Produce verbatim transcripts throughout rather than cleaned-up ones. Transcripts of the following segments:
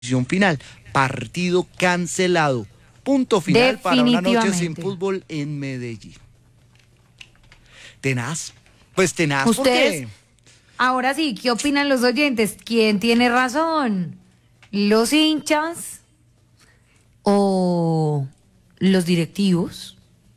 final. Partido cancelado. Punto final para una noche sin fútbol en Medellín. Tenaz. Pues tenaz. ¿Ustedes? Porque... Ahora sí, ¿qué opinan los oyentes? ¿Quién tiene razón? ¿Los hinchas o los directivos?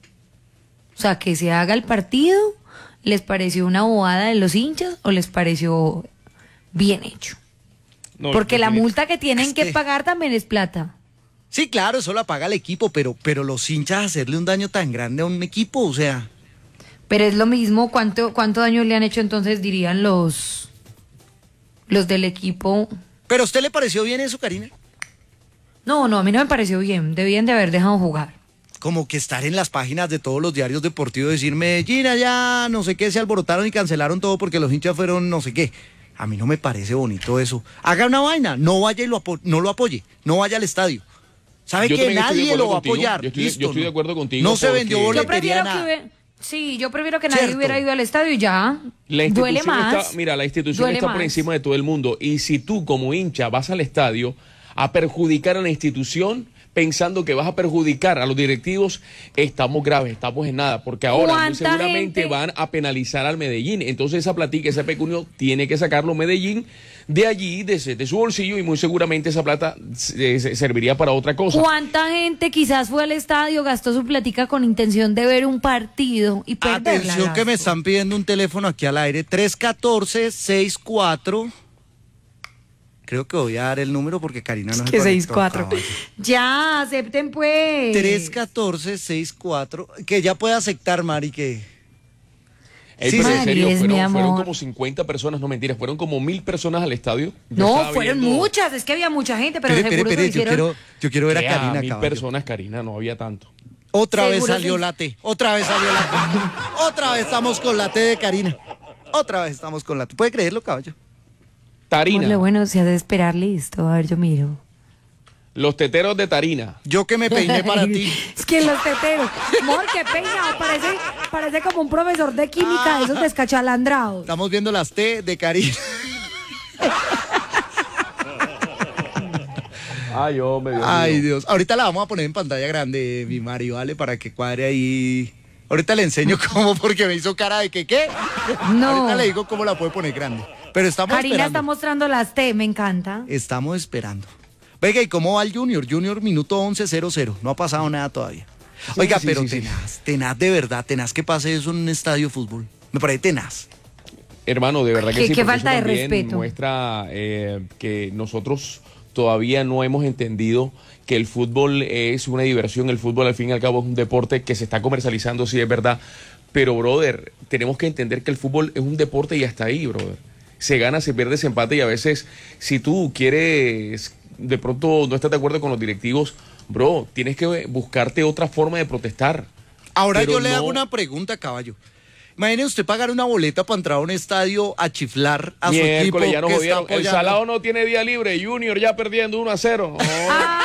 O sea, que se haga el partido, ¿les pareció una bobada de los hinchas o les pareció bien hecho? No, Porque la multa que tienen es que... que pagar también es plata. Sí, claro, eso la paga el equipo, pero, pero los hinchas hacerle un daño tan grande a un equipo, o sea... Pero es lo mismo, ¿cuánto, cuánto daño le han hecho entonces, dirían los, los del equipo? ¿Pero a usted le pareció bien eso, Karina? No, no, a mí no me pareció bien, debían de haber dejado jugar. Como que estar en las páginas de todos los diarios deportivos, decir Medellín allá, no sé qué, se alborotaron y cancelaron todo porque los hinchas fueron no sé qué. A mí no me parece bonito eso. Haga una vaina, no vaya y lo apo no lo apoye, no vaya al estadio. ¿Sabe yo que nadie lo va a apoyar? Yo estoy, Listo, yo estoy de acuerdo contigo. No se vendió boletería, yo nada. Que, sí, yo prefiero que nadie ¿Cierto? hubiera ido al estadio y ya. La duele más. Está, mira, la institución duele está más. por encima de todo el mundo. Y si tú como hincha vas al estadio a perjudicar a la institución, pensando que vas a perjudicar a los directivos, estamos graves, estamos en nada, porque ahora muy seguramente gente? van a penalizar al Medellín. Entonces esa platica, ese pecunio, tiene que sacarlo Medellín de allí, de, de su bolsillo, y muy seguramente esa plata eh, serviría para otra cosa. ¿Cuánta gente quizás fue al estadio, gastó su platica con intención de ver un partido y perderla? Atención que me están pidiendo un teléfono aquí al aire, tres uno cuatro, seis cuatro... Creo que voy a dar el número porque Karina no se que seis cuatro. Ya, acepten pues. tres uno cuatro, seis cuatro. Que ya puede aceptar, Mari, que... Ey, sí, pero en serio, fueron, fueron como cincuenta personas, no mentiras, fueron como mil personas al estadio. Yo no, fueron viendo... muchas, es que había mucha gente, pero pere, seguro pere, pere, se hicieron... yo, quiero, yo quiero ver a Karina. Mil caballo. personas, Karina, no había tanto. Otra vez salió sí. la T, otra vez salió la T. Otra vez estamos con la T de Karina. Otra vez estamos con la T. ¿Puede creerlo, caballo? Tarina. Lo bueno, si has de esperar, listo. A ver, yo miro. Los teteros de Tarina. Yo que me peiné para ti. Es que los teteros. Mor, qué peinado. Parece, parece como un profesor de química, ah, de esos descachalandrados. Estamos viendo las T de Karina. Ay, hombre, Dios Ay, mío. Dios. Ahorita la vamos a poner en pantalla grande, mi Mari, ¿vale? Para que cuadre ahí. Ahorita le enseño cómo, porque me hizo cara de que, ¿qué? No. Ahorita le digo cómo la puede poner grande. Pero estamos Karina esperando. está mostrando las T, me encanta. Estamos esperando. Venga, ¿y cómo va el Junior? Junior minuto once cero cero. No ha pasado nada todavía. Oiga, sí, sí, pero sí, tenaz, sí. tenaz de verdad, tenaz que pase eso en un estadio de fútbol. Me parece tenaz. Hermano, de verdad que ¿Qué, sí. Qué falta de respeto. Muestra eh, que nosotros todavía no hemos entendido que el fútbol es una diversión. El fútbol, al fin y al cabo, es un deporte que se está comercializando, sí es verdad. Pero, brother, tenemos que entender que el fútbol es un deporte y hasta ahí, brother. Se gana, se pierde, se empata, y a veces, si tú quieres, de pronto no estás de acuerdo con los directivos, bro, tienes que buscarte otra forma de protestar. Ahora yo le no... hago una pregunta, caballo. Imagine usted pagar una boleta para entrar a un estadio a chiflar a su equipo ya nos que jodieron. está El Salado no tiene día libre, Junior ya perdiendo uno a cero. Oh.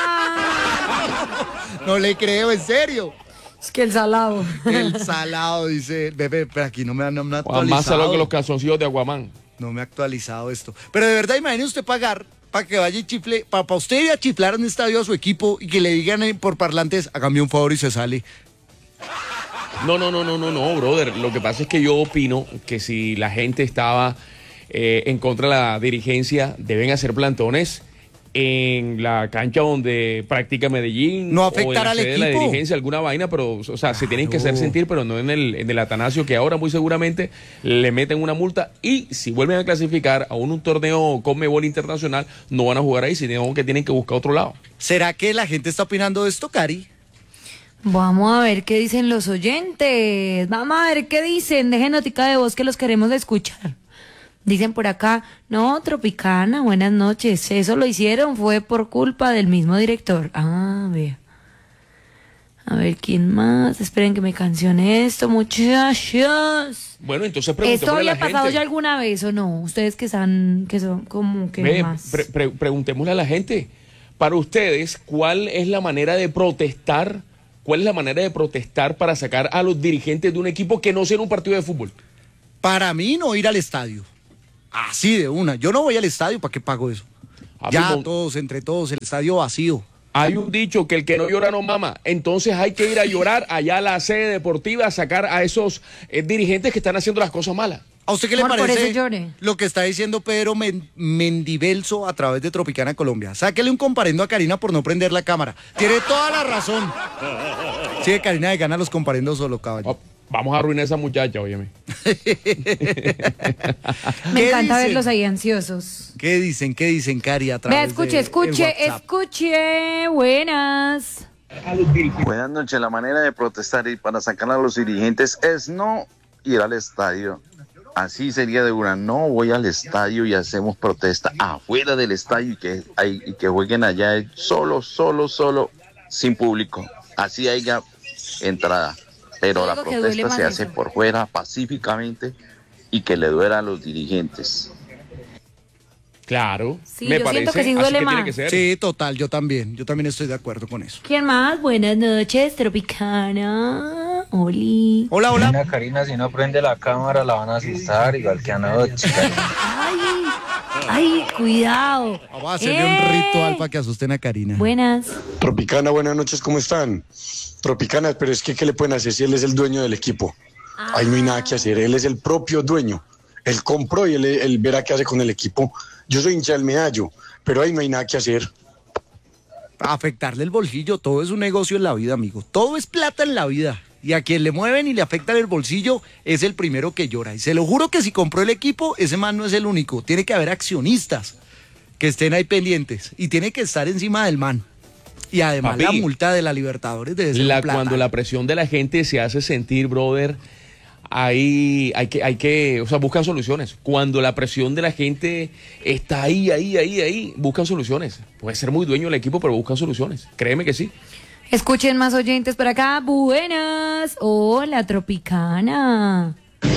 Ah. No le creo, en serio. Es que el Salado. El Salado, dice, bebé, pero aquí no me han no me actualizado. Más salado que los calzoncillos de Aguamán. No me ha actualizado esto. Pero de verdad, imagine usted pagar para que vaya y chifle, para pa usted ir a chiflar en un estadio a su equipo y que le digan por parlantes, hágame un favor y se sale. No, no, no, no, no, no, brother. Lo que pasa es que yo opino que si la gente estaba eh, en contra de la dirigencia, deben hacer plantones en la cancha donde practica Medellín. No afectar o al equipo. De la dirigencia, alguna vaina, pero, o sea, claro. se tienen que hacer sentir, pero no en el, en el Atanasio, que ahora muy seguramente le meten una multa, y si vuelven a clasificar a un, un torneo Conmebol internacional, no van a jugar ahí, sino que tienen que buscar otro lado. ¿Será que la gente está opinando de esto, Cari? Vamos a ver qué dicen los oyentes. Vamos a ver qué dicen. Dejen notica de voz que los queremos escuchar. Dicen por acá, no, Tropicana, buenas noches. Eso lo hicieron, fue por culpa del mismo director. Ah, vea. A ver, ¿quién más? Esperen que me cancione esto, muchachos. Bueno, entonces preguntémosle ¿Esto había a la pasado gente. ya alguna vez o no? Ustedes que están, que son como que Ve, más. pre pre preguntémosle a la gente. Para ustedes, ¿cuál es la manera de protestar? ¿Cuál es la manera de protestar para sacar a los dirigentes de un equipo que no sea un partido de fútbol? Para mí, no ir al estadio. Así de una. Yo no voy al estadio, ¿para qué pago eso? A Ya mí, todos, entre todos, el estadio vacío. hay un dicho que el que no llora no mama, entonces hay que ir a llorar allá a la sede deportiva a sacar a esos eh, dirigentes que están haciendo las cosas malas. ¿A usted qué le Amor, por parece eso llore. lo que está diciendo Pedro Men- Mendivelso a través de Tropicana Colombia? Sáquele un comparendo a Karina por no prender la cámara. Tiene toda la razón. Sí, Karina de gana los comparendos solo, caballo. Oh, vamos a arruinar a esa muchacha, óyeme. Me ¿Qué encanta dicen? verlos ahí ansiosos. ¿Qué dicen? ¿Qué dicen, Cari? A través Vea, escuche, de- escuche, el WhatsApp? escuche. Buenas. Buenas noches. La manera de protestar y para sacar a los dirigentes es no ir al estadio. Así sería de una. No voy al estadio y hacemos protesta afuera del estadio y que, hay, y que jueguen allá solo, solo, solo, sin público. Así haya entrada. Pero Yo la digo que duele protesta más se hace eso. por fuera, pacíficamente, y que le duela a los dirigentes. Claro, Sí, me yo parece, siento que sí así duele que tiene más. que ser. Sí, total, yo también. Yo también estoy de acuerdo con eso. ¿Quién más? Buenas noches, Tropicana. Oli. Hola, hola. Karina, Karina, si no prende la cámara la van a asustar, igual que anoche. Karina. Ay, ay, cuidado. Vamos a hacerle ¡Eh! un ritual para que asusten a Karina. Buenas. Tropicana, buenas noches, ¿cómo están? Tropicana, pero es que ¿qué le pueden hacer si él es el dueño del equipo? Ahí no hay nada que hacer, él es el propio dueño. Él compró y él, él verá qué hace con el equipo. Yo soy hincha del Medallo, pero ahí no hay nada que hacer. Afectarle el bolsillo, todo es un negocio en la vida, amigo. Todo es plata en la vida. Y a quien le mueven y le afectan el bolsillo es el primero que llora. Y se lo juro que si compró el equipo, ese man no es el único. Tiene que haber accionistas que estén ahí pendientes. Y tiene que estar encima del man. Y además Papi, la multa de la Libertadores debe ser La- un plata. cuando la presión de la gente se hace sentir, brother, ahí hay que, hay que, o sea, buscan soluciones. Cuando la presión de la gente está ahí, ahí, ahí, ahí, buscan soluciones. Puede ser muy dueño del equipo, pero buscan soluciones. Créeme que sí. Escuchen más oyentes por acá. Buenas. Hola, Tropicana.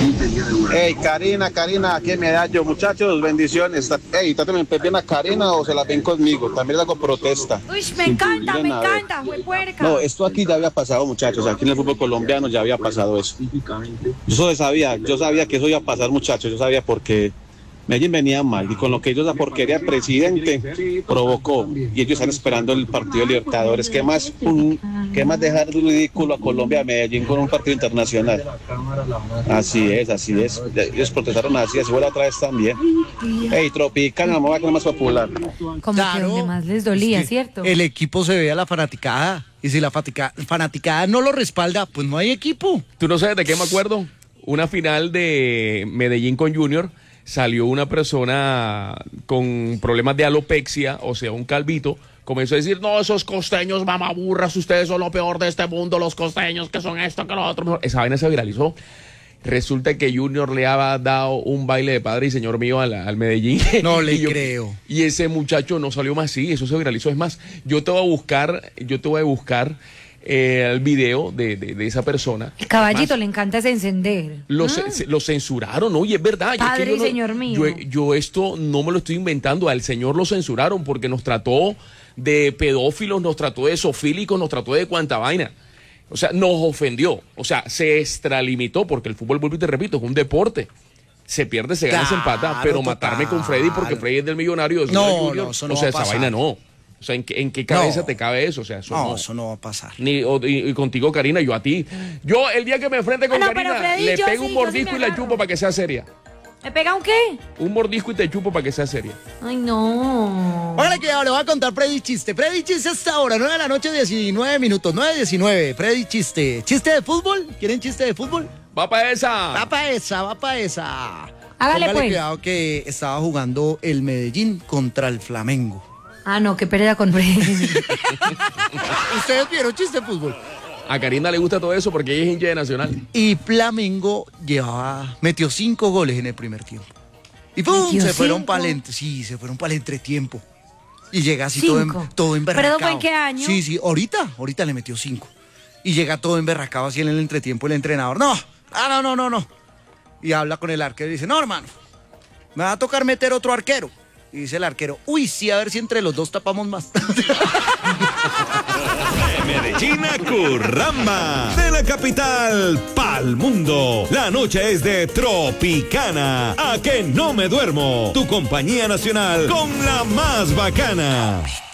Hey, Karina, Karina, aquí en Medallo, muchachos, bendiciones. Hey, trátame bien a Karina o se la ven conmigo. También hago protesta. Uy, me encanta, me Miren, a ver. encanta, fue puerca. No, esto aquí ya había pasado, muchachos. Aquí en el fútbol colombiano ya había pasado eso. Yo solo sabía, yo sabía que eso iba a pasar, muchachos. Yo sabía porque Medellín venía mal y con lo que ellos, la porquería del presidente provocó. Y ellos están esperando el partido de Libertadores. ¿Qué más, un, qué más dejar de ridículo a Colombia, a Medellín con un partido internacional? Así es, así es. Ellos protestaron así, así fue la otra vez también. Hey, Tropicana, vamos a ver más popular. Como que donde más les dolía, es que ¿cierto? El equipo se ve a la fanaticada. Y si la fatica- fanaticada no lo respalda, pues no hay equipo. ¿Tú no sabes de qué me acuerdo? Una final de Medellín con Junior, salió una persona con problemas de alopecia, o sea, un calvito, comenzó a decir, no, esos costeños mamaburras, ustedes son lo peor de este mundo, los costeños, que son esto, que lo otro. Mejor. Esa vaina se viralizó. Resulta que Junior le había dado un baile de padre y señor mío al, al Medellín. No le Y yo- creo. Y ese muchacho no salió más, sí, eso se viralizó. Es más, yo te voy a buscar, yo te voy a buscar eh, el video de, de, de esa persona. El caballito Más, le encanta es encender. lo, ¿Ah? ce- se- lo censuraron, oye, es verdad. yo es que Padre yo y no- señor mío. Yo, yo esto no me lo estoy inventando, al señor lo censuraron porque nos trató de pedófilos, nos trató de sofílicos, nos trató de cuanta vaina. O sea, nos ofendió, o sea, se extralimitó porque el fútbol, vuelvo y te repito, es un deporte. Se pierde, se gana, se empata, Claro, pero total. matarme con Freddy porque Freddy es del millonario. No, del Junior, no, eso no o sea, va a esa pasar. vaina no. O sea, ¿en qué, en qué cabeza No. te cabe eso? O sea, eso No, no. eso no va a pasar. Ni, o- y, y contigo, Karina, yo a ti. Yo, el día que me enfrente con Ah, no, pero Karina, Freddy, le yo pego sí, un yo sí mordisco me y la agarro. chupo para que sea seria. ¿Me pega un qué? Un mordisco y te chupo para que sea seria. Ay, no. Hola, que le voy a contar Freddy Chiste. Freddy Chiste hasta ahora, nueve de la noche, diecinueve minutos, nueve diecinueve. Freddy Chiste. ¿Chiste de fútbol? ¿Quieren chiste de fútbol? Va para esa. Va pa' esa, va pa' esa. Hágale, Póngale pues. cuidado que estaba jugando el Medellín contra el Flamengo. Ah, no, qué pérdida con Freddy. ¿Ustedes vieron chiste de fútbol? A Karina le gusta todo eso porque ella es hincha de Nacional. Y Flamengo llevaba, metió cinco goles en el primer tiempo. Y ¡pum! ¿Metió Se fueron cinco? para el, sí, se fueron para el entretiempo. Y llega así todo, Cinco. en, todo emberracado. ¿Pero fue en qué año? Sí, sí, ahorita, ahorita le metió cinco. Y llega todo emberracado así en el entretiempo el entrenador. No, ah, no, no, no, no. Y habla con el arquero y dice, no, hermano, me va a tocar meter otro arquero. Y dice el arquero, uy, sí, a ver si entre los dos tapamos más. Medellín a Curramba. De la capital pa'l mundo. La noche es de Tropicana. A que no me duermo. Tu compañía nacional con la más bacana.